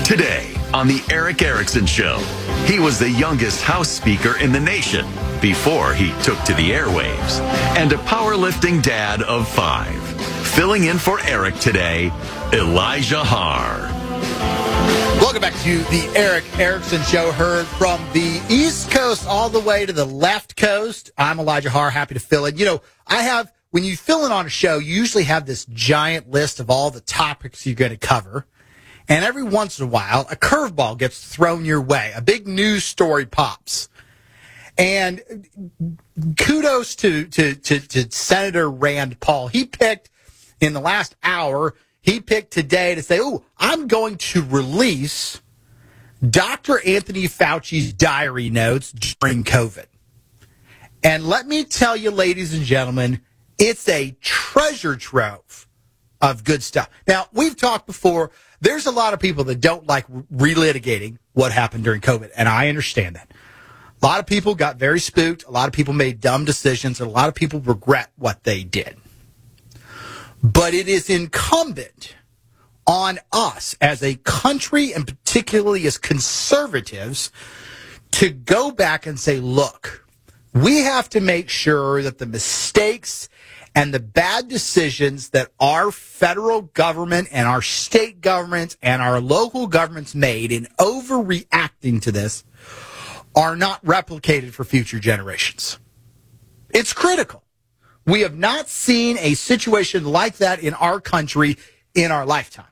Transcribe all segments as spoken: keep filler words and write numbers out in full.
Today on the Erick Erickson Show, he was the youngest House Speaker in the nation before he took to the airwaves, and a powerlifting dad of five. Filling in for Eric today, Elijah Har. Welcome back to the Erick Erickson Show, heard from the East Coast all the way to the left coast. I'm Elijah Har, happy to fill in. You know, I have, when you fill in on a show, you usually have this giant list of all the topics you're going to cover. And every once in a while, a curveball gets thrown your way. A big news story pops. And kudos to, to, to, to Senator Rand Paul. He picked, in the last hour, he picked today to say, oh, I'm going to release Doctor Anthony Fauci's diary notes during COVID. And let me tell you, ladies and gentlemen, it's a treasure trove of good stuff. Now, we've talked before. There's a lot of people that don't like relitigating what happened during COVID, and I understand that. A lot of people got very spooked. A lot of people made dumb decisions, and a lot of people regret what they did. But it is incumbent on us as a country, and particularly as conservatives, to go back and say, look, we have to make sure that the mistakes and the bad decisions that our federal government and our state governments and our local governments made in overreacting to this are not replicated for future generations. It's critical. We have not seen a situation like that in our country in our lifetime.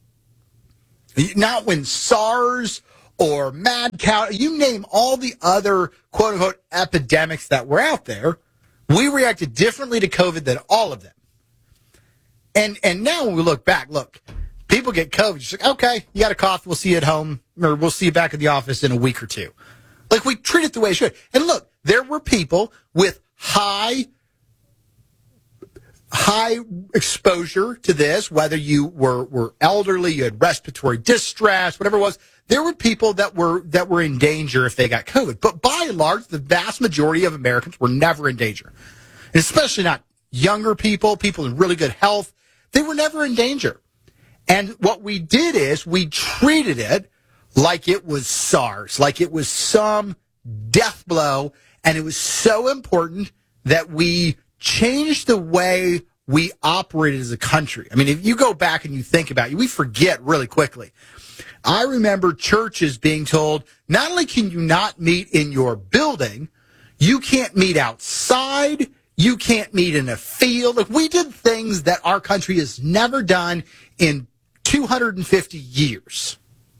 Not when SARS or mad cow, you name all the other quote-unquote epidemics that were out there, we reacted differently to COVID than all of them. And and now when we look back, look, people get COVID, just like, okay, you got a cough, we'll see you at home, or we'll see you back in the office in a week or two. Like, we treat it the way it should. And look, there were people with high, high exposure to this, whether you were, were elderly, you had respiratory distress, whatever it was. There were people that were that were in danger if they got COVID. But by and large, the vast majority of Americans were never in danger. And especially not younger people, people in really good health. They were never in danger. And what we did is we treated it like it was SARS, like it was some death blow. And it was so important that we changed the way we operated as a country. I mean, if you go back and you think about it, we forget really quickly. I remember churches being told, not only can you not meet in your building, you can't meet outside, you can't meet in a field. Like, we did things that our country has never done in two hundred fifty years.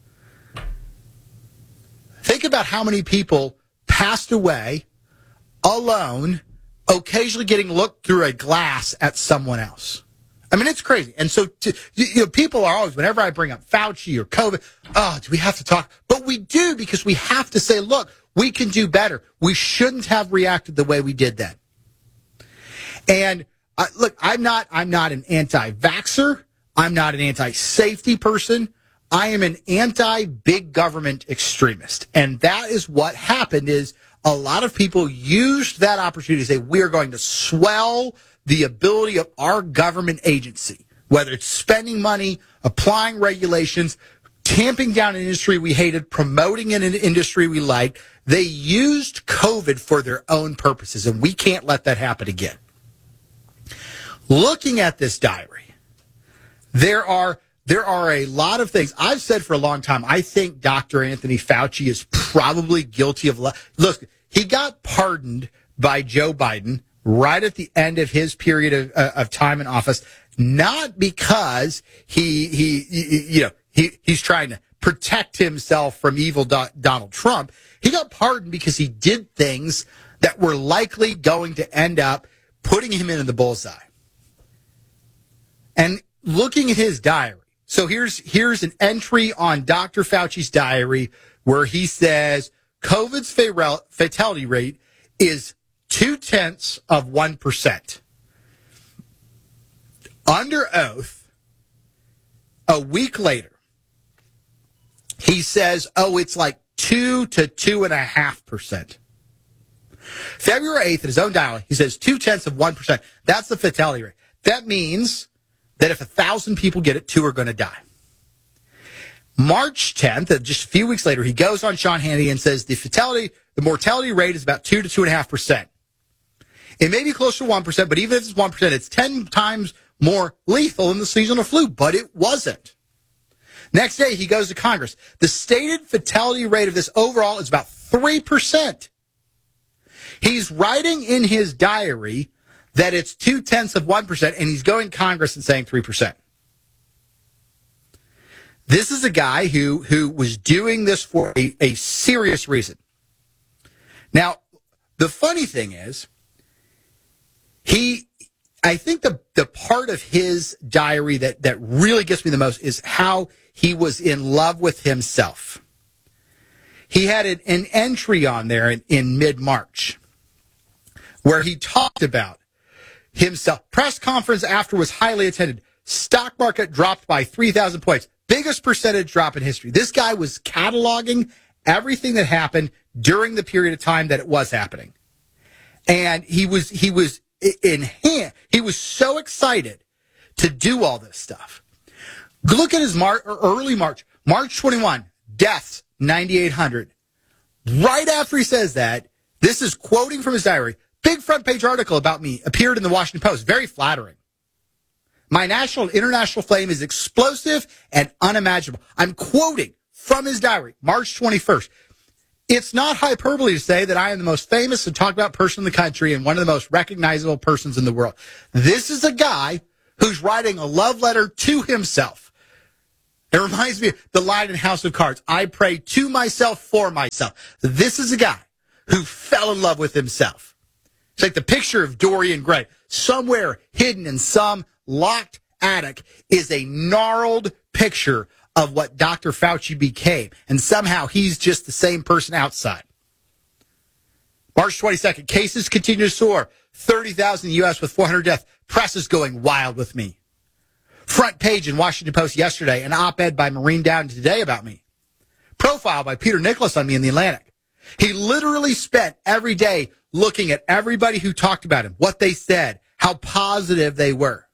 Think about how many people passed away alone, occasionally getting looked through a glass at someone else. I mean, it's crazy. And so, to, you know, people are always, whenever I bring up Fauci or COVID, oh, do we have to talk? But we do, because we have to say, look, we can do better. We shouldn't have reacted the way we did then. And uh, look, I'm not, I'm not an anti-vaxxer. I'm not an anti-safety person. I am an anti-big government extremist. And that is what happened, is a lot of people used that opportunity to say, we're going to swell the ability of our government agency, whether it's spending money, applying regulations, tamping down an industry we hated, promoting an industry we liked. They used COVID for their own purposes, and we can't let that happen again. Looking at this diary, there are there are a lot of things. I've said for a long time, I think Doctor Anthony Fauci is probably guilty of... Look, he got pardoned by Joe Biden right at the end of his period of, uh, of time in office, not because he, he, he you know, he, he's trying to protect himself from evil Do- Donald Trump. He got pardoned because he did things that were likely going to end up putting him into the bullseye. And looking at his diary, so here's, here's an entry on Doctor Fauci's diary where he says COVID's fatality rate is two-tenths of one percent. Under oath, a week later, he says, oh, it's like two to two and a half percent. February eighth, in his own diary, he says two-tenths of one percent. That's the fatality rate. That means that if a thousand people get it, two are going to die. March tenth, just a few weeks later, he goes on Sean Hannity and says the fatality, the mortality rate is about two to two and a half percent. It may be close to one percent, but even if it's one percent, it's ten times more lethal than the seasonal flu, but it wasn't. Next day, he goes to Congress. The stated fatality rate of this overall is about three percent. He's writing in his diary that it's two-tenths of one percent, and he's going to Congress and saying three percent. This is a guy who, who was doing this for a, a serious reason. Now, the funny thing is, he, I think the, the part of his diary that, that really gets me the most is how he was in love with himself. He had an, an entry on there in, in mid-March where he talked about himself. Press conference after was highly attended. Stock market dropped by three thousand points. Biggest percentage drop in history. This guy was cataloging everything that happened during the period of time that it was happening. And he was, he was in hand. He was so excited to do all this stuff. Look at his Mar- early March, March twenty-first, deaths, ninety-eight hundred. Right after he says that, this is quoting from his diary. Big front page article about me appeared in the Washington Post. Very flattering. My national and international fame is explosive and unimaginable. I'm quoting from his diary, March twenty-first. It's not hyperbole to say that I am the most famous and talked about person in the country and one of the most recognizable persons in the world. This is a guy who's writing a love letter to himself. It reminds me of the line in House of Cards. I pray to myself for myself. This is a guy who fell in love with himself. It's like the picture of Dorian Gray. Somewhere hidden in some locked attic is a gnarled picture of what Doctor Fauci became. And somehow he's just the same person outside. March twenty-second, cases continue to soar. thirty thousand in the U S with four hundred deaths. Press is going wild with me. Front page in Washington Post yesterday, an op-ed by Maureen Dowd today about me. Profile by Peter Nicholas on me in the Atlantic. He literally spent every day looking at everybody who talked about him, what they said, how positive they were.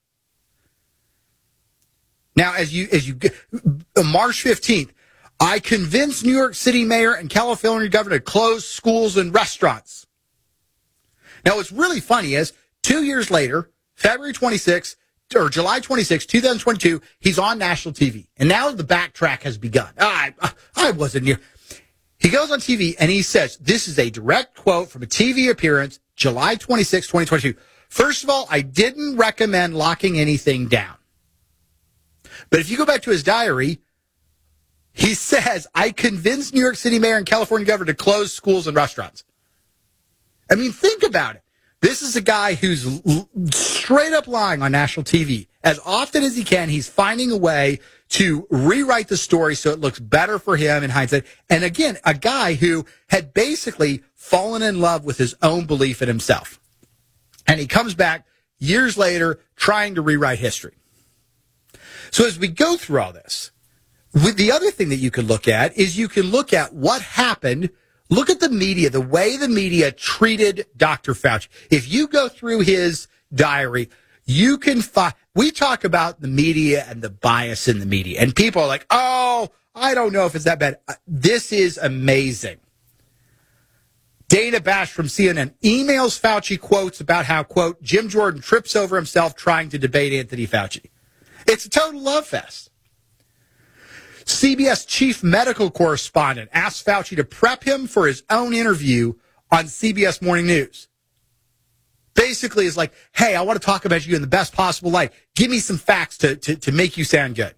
Now, as you, as you, March fifteenth, I convinced New York City mayor and California governor to close schools and restaurants. Now, what's really funny is two years later, February twenty-sixth, or July twenty-sixth, twenty twenty-two, he's on national T V. And now the backtrack has begun. I, I wasn't here. He goes on T V and he says, this is a direct quote from a T V appearance, July twenty-sixth, twenty twenty-two. First of all, I didn't recommend locking anything down. But if you go back to his diary, he says, I convinced New York City mayor and California governor to close schools and restaurants. I mean, think about it. This is a guy who's l- straight up lying on national T V. As often as he can, he's finding a way to rewrite the story so it looks better for him in hindsight. And again, a guy who had basically fallen in love with his own belief in himself. And he comes back years later trying to rewrite history. So as we go through all this, with the other thing that you can look at is you can look at what happened. Look at the media, the way the media treated Doctor Fauci. If you go through his diary, you can find, we talk about the media and the bias in the media. And people are like, oh, I don't know if it's that bad. This is amazing. Dana Bash from C N N emails Fauci quotes about how, quote, Jim Jordan trips over himself trying to debate Anthony Fauci. It's a total love fest. C B S chief medical correspondent asked Fauci to prep him for his own interview on C B S Morning News. Basically, it's like, hey, I want to talk about you in the best possible light. Give me some facts to, to, to make you sound good.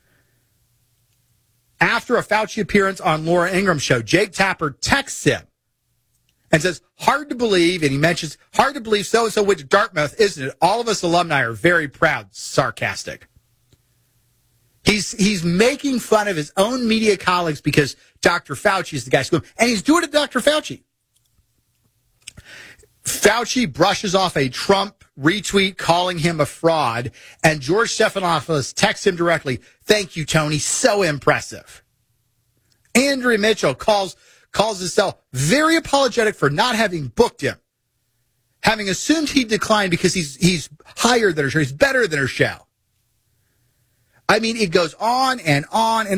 After a Fauci appearance on Laura Ingraham's show, Jake Tapper texts him and says, hard to believe, and he mentions, hard to believe so-and-so went to Dartmouth, isn't it? All of us alumni are very proud, sarcastic. He's he's making fun of his own media colleagues because Doctor Fauci is the guy screwing him. And he's doing it to Doctor Fauci. Fauci brushes off a Trump retweet calling him a fraud, and George Stephanopoulos texts him directly, thank you, Tony, so impressive. Andrea Mitchell calls, calls himself very apologetic for not having booked him, having assumed he declined because he's he's higher than her show, he's better than her show. I mean, it goes on and on and on.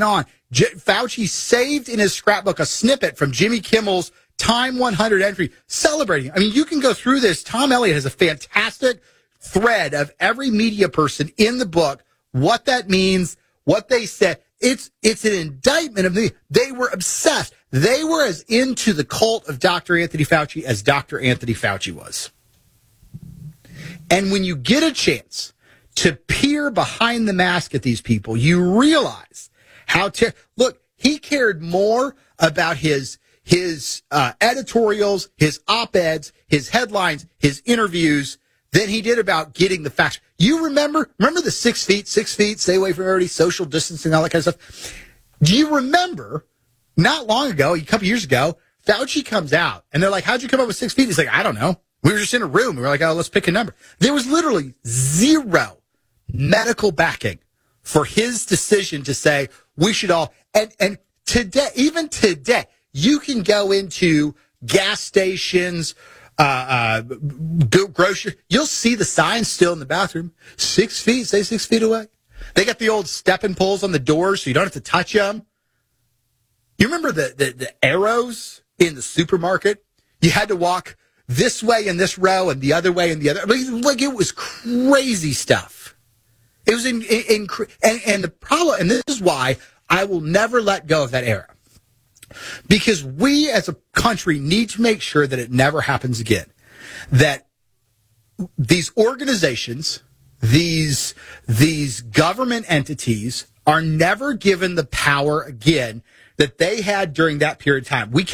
J- Fauci saved in his scrapbook a snippet from Jimmy Kimmel's Time one hundred entry celebrating. I mean, you can go through this. Tom Elliott has a fantastic thread of every media person in the book, what that means, what they said. It's it's an indictment of the. They were obsessed. They were as into the cult of Doctor Anthony Fauci as Doctor Anthony Fauci was. And when you get a chance to peer behind the mask at these people, you realize how ter- look, he cared more about his his uh, editorials, his op-eds, his headlines, his interviews than he did about getting the facts. You remember, remember the six feet, six feet, stay away from everybody, social distancing, all that kind of stuff. Do you remember not long ago, a couple years ago, Fauci comes out and they're like, how'd you come up with six feet? He's like, I don't know. We were just in a room. We were like, oh, let's pick a number. There was literally zero medical backing for his decision to say we should all, and, and today, even today, you can go into gas stations, uh, uh, grocery, you'll see the signs still in the bathroom. Six feet, stay six feet away. They got the old step and pulls on the doors so you don't have to touch them. You remember the, the, the arrows in the supermarket? You had to walk this way in this row and the other way in the other. I mean, like, it was crazy stuff. It was in, in, in and, and the problem, and this is why I will never let go of that era. Because we as a country need to make sure that it never happens again. That these organizations, these, these government entities are never given the power again that they had during that period of time. We